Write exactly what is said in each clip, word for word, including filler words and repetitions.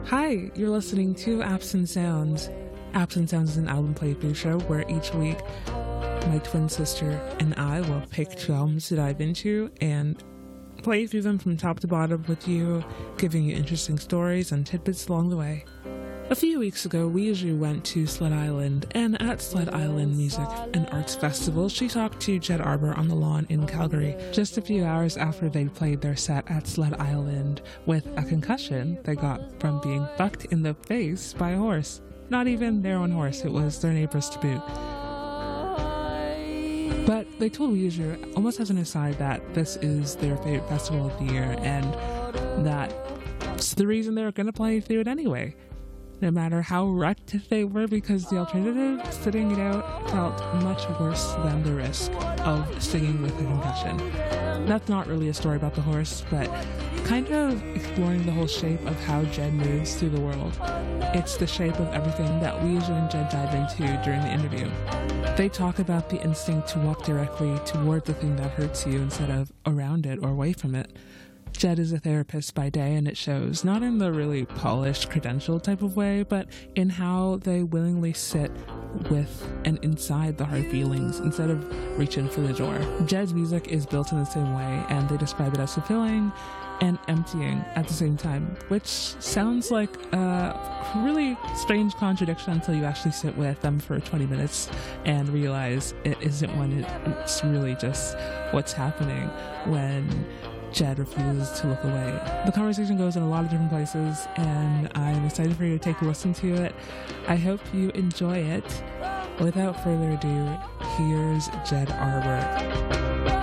Hi, you're listening to Absent Sounds. Absent Sounds is an album playthrough show where each week my twin sister and I will pick two albums to dive into and play through them from top to bottom with you, giving you interesting stories and tidbits along the way. A few weeks ago, we usually went to Sled Island, and at Sled Island Music and Arts Festival, she talked to Jed Arbor on the lawn in Calgary, just a few hours after they'd played their set at Sled Island with a concussion they got from being bucked in the face by a horse. Not even their own horse, it was their neighbor's to boot. But they told Weezer, almost as an aside, that this is their favorite festival of the year, and that's the reason they're going to play through it anyway. No matter how wrecked they were, because the alternative, sitting it out, felt much worse than the risk of singing with a concussion. That's not really a story about the horse, but kind of exploring the whole shape of how Jed moves through the world. It's the shape of everything that Weezer and Jed dive into during the interview. They talk about the instinct to walk directly toward the thing that hurts you instead of around it or away from it. Jed is a therapist by day, and it shows, not in the really polished credential type of way, but in how they willingly sit with and inside the hard feelings instead of reaching for the door. Jed's music is built in the same way, and they describe it as fulfilling and emptying at the same time, which sounds like a really strange contradiction until you actually sit with them for twenty minutes and realize it isn't one, it's really just what's happening when Jed refuses to look away. The conversation goes in a lot of different places, and I'm excited for you to take a listen to it. I hope you enjoy it. Without further ado, here's Jed Arbor.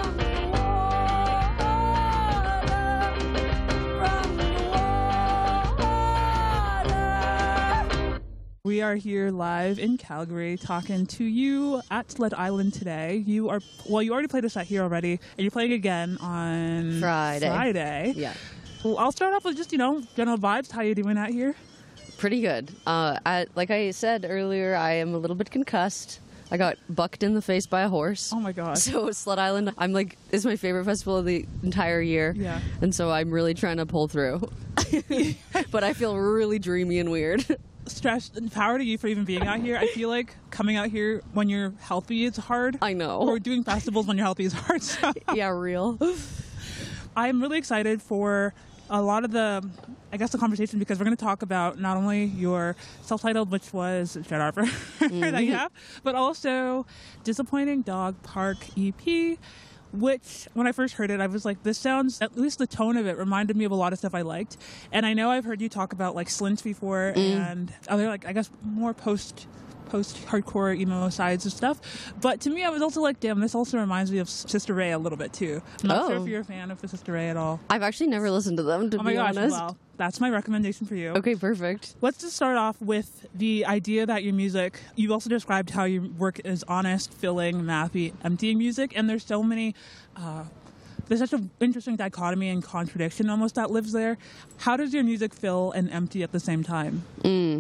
We are here live in Calgary talking to you at Sled Island today. You are, well, you already played a set here already, and you're playing again on Friday. Friday. Yeah. Well, I'll start off with just, you know, general vibes. How you doing out here? Pretty good. Uh, I, like I said earlier, I am a little bit concussed. I got bucked in the face by a horse. Oh my god. So Sled Island, I'm like, is my favorite festival of the entire year. Yeah. And so I'm really trying to pull through. But I feel really dreamy and weird. Stress and power to you for even being out here. I feel like coming out here when you're healthy is hard. I know. Or doing festivals when you're healthy is hard. So. Yeah, real. I'm really excited for a lot of the, I guess, the conversation, because we're going to talk about not only your self-titled, which was Jed Arbor, mm-hmm. that you have, but also Disappointing Dog Park E P, which, when I first heard it, I was like, this sounds, at least the tone of it reminded me of a lot of stuff I liked. And I know I've heard you talk about, like, Slint before mm. and other, like, I guess, more post, post-hardcore emo sides of stuff. But to me, I was also like, damn, this also reminds me of Sister Ray a little bit, too. I'm not oh. sure if you're a fan of the Sister Ray at all. I've actually never listened to them, to oh my be gosh, honest. Well, that's my recommendation for you. Okay, perfect. Let's just start off with the idea that your music, you also described how your work is honest, filling, mathy, emptying music, and there's so many, uh, there's such an interesting dichotomy and contradiction almost that lives there. How does your music fill and empty at the same time? Mm.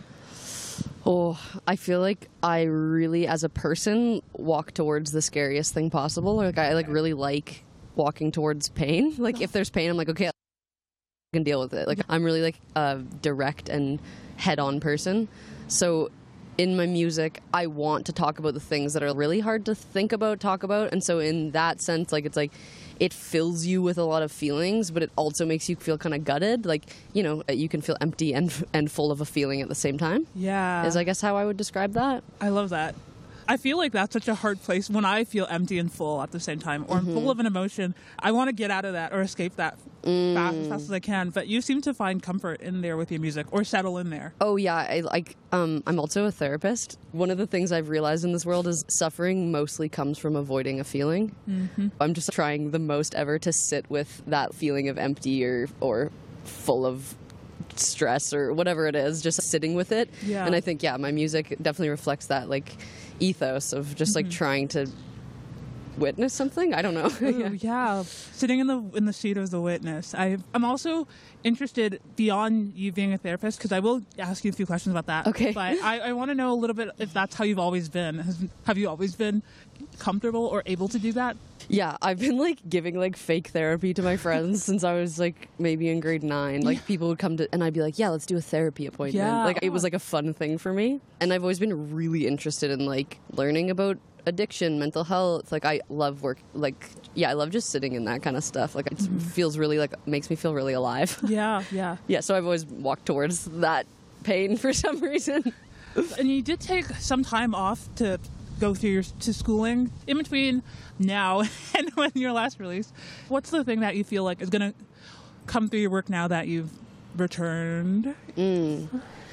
Oh, I feel like I really, as a person, walk towards the scariest thing possible. Like I like really like walking towards pain. Like if there's pain, I'm like, okay, I can deal with it. Like I'm really like a direct and head-on person. So in my music, I want to talk about the things that are really hard to think about, talk about. And so in that sense, like it's like it fills you with a lot of feelings, but it also makes you feel kind of gutted. Like, you know, you can feel empty and and full of a feeling at the same time. Yeah. Is I guess how I would describe that. I love that. I feel like that's such a hard place when I feel empty and full at the same time, or mm-hmm. I'm full of an emotion. I want to get out of that or escape that mm. fast, as fast as I can. But you seem to find comfort in there with your music, or settle in there. Oh yeah, I like. Um, I'm also a therapist. One of the things I've realized in this world is suffering mostly comes from avoiding a feeling. Mm-hmm. I'm just trying the most ever to sit with that feeling of empty or or full of stress or whatever it is, just sitting with it. Yeah. And I think, yeah, my music definitely reflects that, like, ethos of just, like, mm-hmm. trying to witness something. I don't know. Ooh, yeah, sitting in the in the seat of the witness. I I'm also interested beyond you being a therapist, because I will ask you a few questions about that. Okay. But I, I want to know a little bit if that's how you've always been. Has, have you always been comfortable or able to do that? Yeah, I've been like giving like fake therapy to my friends since I was like maybe in grade nine. Like people would come to, and I'd be like, yeah, let's do a therapy appointment. Yeah. Like it was like a fun thing for me. And I've always been really interested in like learning about addiction, mental health. Like I love work, like, yeah, I love just sitting in that kind of stuff. Like it mm-hmm. feels really like, makes me feel really alive. Yeah, yeah. Yeah, so I've always walked towards that pain for some reason. And you did take some time off to go through your to schooling in between now and when your last release. What's the thing that you feel like is going to come through your work now that you've returned? Mm.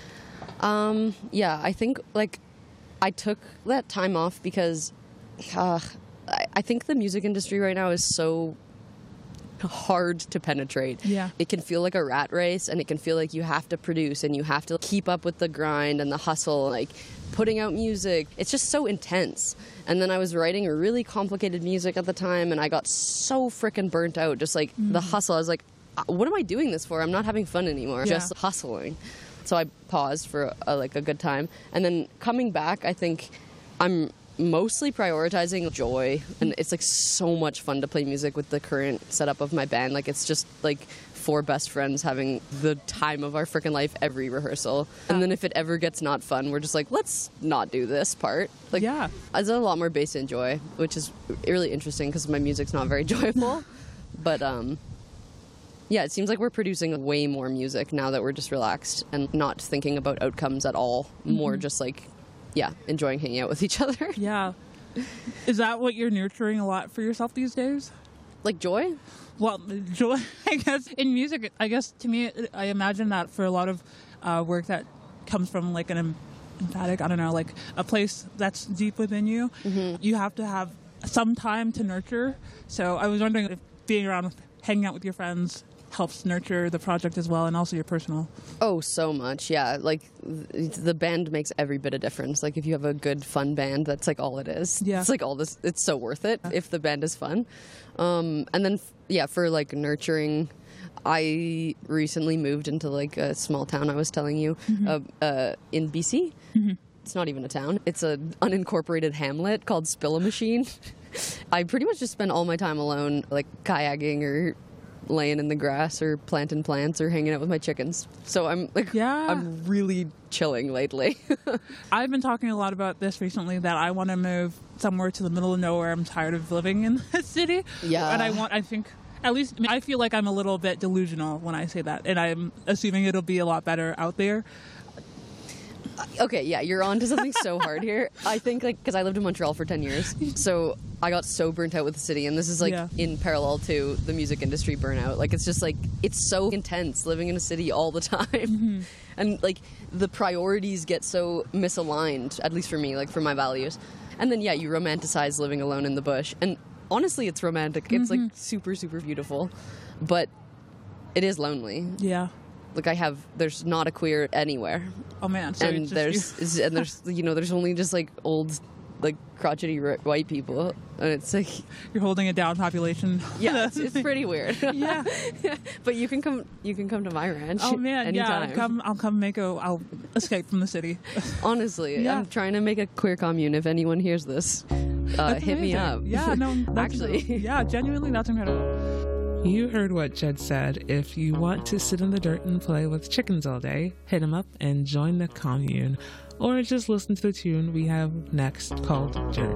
Um, yeah, I think like I took that time off because uh, I, I think the music industry right now is so hard to penetrate. Yeah. It can feel like a rat race, and it can feel like you have to produce and you have to keep up with the grind and the hustle, like putting out music. It's just so intense. And then I was writing really complicated music at the time, and I got so freaking burnt out. Just like mm. the hustle. I was like, what am I doing this for? I'm not having fun anymore. Yeah. Just hustling. So I paused for a, like a good time. And then coming back, I think I'm mostly prioritizing joy. And it's like so much fun to play music with the current setup of my band. Like it's just like four best friends having the time of our freaking life every rehearsal. And then if it ever gets not fun, we're just like, let's not do this part. Like, yeah. There's a lot more based in joy, which is really interesting because my music's not very joyful. But, um... yeah, it seems like we're producing way more music now that we're just relaxed and not thinking about outcomes at all. Mm-hmm. More just like, yeah, enjoying hanging out with each other. Yeah. Is that what you're nurturing a lot for yourself these days? Like joy? Well, joy, I guess, in music, I guess to me, I imagine that for a lot of uh, work that comes from like an emphatic, I don't know, like a place that's deep within you, mm-hmm. you have to have some time to nurture. So I was wondering if being around, hanging out with your friends helps nurture the project as well, and also your personal. Oh, so much, yeah. Like th- the band makes every bit of difference. Like if you have a good, fun band, that's like all it is. Yeah. It's like all this. It's so worth it if the band is fun. Um, and then, yeah, for like nurturing, I recently moved into like a small town. I was telling you, mm-hmm. uh, uh, in B C. Mm-hmm. It's not even a town. It's an unincorporated hamlet called Spill-A-Machine. I pretty much just spend all my time alone, like kayaking or laying in the grass or planting plants or hanging out with my chickens. So I'm like, yeah. I'm really chilling lately. I've been talking a lot about this recently, that I want to move somewhere to the middle of nowhere. I'm tired of living in the city. Yeah. And I want, I think, at least, I, mean, I feel like I'm a little bit delusional when I say that. And I'm assuming it'll be a lot better out there. Okay, yeah, you're on to something so hard here. I think, like, because I lived in Montreal for ten years, so I got so burnt out with the city, and this is, like, yeah. in parallel to the music industry burnout. Like, it's just, like, it's so intense living in a city all the time. Mm-hmm. And, like, the priorities get so misaligned, at least for me, like, for my values. And then, yeah, you romanticize living alone in the bush. And honestly, it's romantic. It's, mm-hmm. like, super, super beautiful. But it is lonely. Yeah. Like I have, there's not a queer anywhere. Oh man! So and there's and there's you know there's only just like old, like crotchety r- white people, and it's like you're holding a down population. Yeah, it's, it's pretty weird. Yeah. But you can come, you can come to my ranch. Oh man, anytime. yeah, I'll come. I'll come make a. I'll escape from the city. Honestly, yeah. I'm trying to make a queer commune. If anyone hears this, uh, hit me up. Yeah, no, actually, yeah, genuinely, that's incredible. You heard what Jed said. If you want to sit in the dirt and play with chickens all day, hit him up and join the commune. Or just listen to the tune we have next called Dirt.